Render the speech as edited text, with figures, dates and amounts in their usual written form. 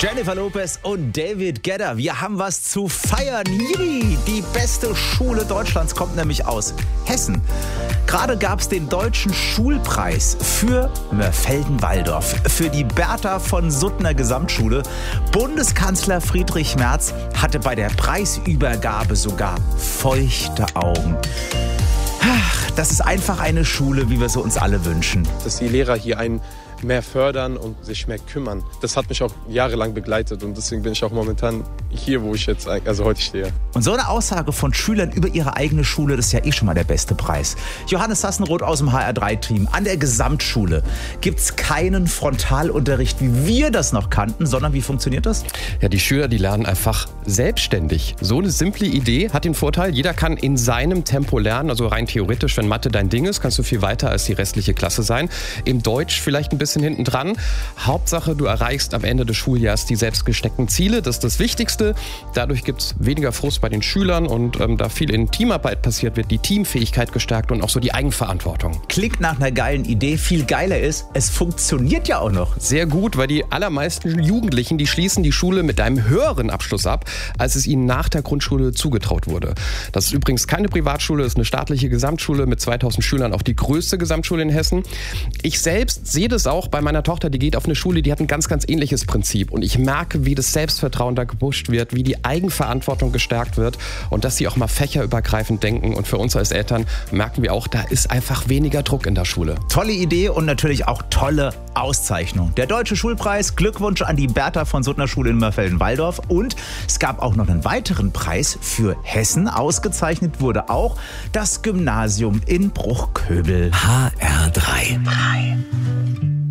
Jennifer Lopez und David Guetta, wir haben was zu feiern. Yippie! Die beste Schule Deutschlands kommt nämlich aus Hessen. Gerade gab es den Deutschen Schulpreis für Mörfelden-Walldorf, für die Bertha von Suttner Gesamtschule. Bundeskanzler Friedrich Merz hatte bei der Preisübergabe sogar feuchte Augen. Ach, das ist einfach eine Schule, wie wir sie uns alle wünschen. Dass die Lehrer hier einen mehr fördern und sich mehr kümmern. Das hat mich auch jahrelang begleitet und deswegen bin ich auch momentan hier, wo ich jetzt heute stehe. Und so eine Aussage von Schülern über ihre eigene Schule, das ist ja schon mal der beste Preis. Johannes Sassenroth aus dem HR3-Team. An der Gesamtschule gibt's keinen Frontalunterricht, wie wir das noch kannten, sondern wie funktioniert das? Ja, die Schüler, die lernen einfach selbstständig. So eine simple Idee hat den Vorteil, jeder kann in seinem Tempo lernen. Also rein theoretisch, wenn Mathe dein Ding ist, kannst du viel weiter als die restliche Klasse sein. Im Deutsch vielleicht ein bisschen hinten dran. Hauptsache, du erreichst am Ende des Schuljahres die selbst gesteckten Ziele. Das ist das Wichtigste. Dadurch gibt es weniger Frust bei den Schülern und da viel in Teamarbeit passiert, wird die Teamfähigkeit gestärkt und auch so die Eigenverantwortung. Klingt nach einer geilen Idee. Viel geiler ist, es funktioniert ja auch noch. Sehr gut, weil die allermeisten Jugendlichen, die schließen die Schule mit einem höheren Abschluss ab, als es ihnen nach der Grundschule zugetraut wurde. Das ist übrigens keine Privatschule, das ist eine staatliche Gesamtschule mit 2000 Schülern, auch die größte Gesamtschule in Hessen. Ich selbst sehe das auch bei meiner Tochter, die geht auf eine Schule, die hat ein ganz, ganz ähnliches Prinzip. Und ich merke, wie das Selbstvertrauen da gepusht wird, wie die Eigenverantwortung gestärkt wird und dass sie auch mal fächerübergreifend denken. Und für uns als Eltern merken wir auch, da ist einfach weniger Druck in der Schule. Tolle Idee und natürlich auch tolle Auszeichnung. Der Deutsche Schulpreis, Glückwunsch an die Bertha von Suttner Schule in Mörfelden-Walldorf. Und es gab auch noch einen weiteren Preis für Hessen. Ausgezeichnet wurde auch das Gymnasium in Bruchköbel. HR3.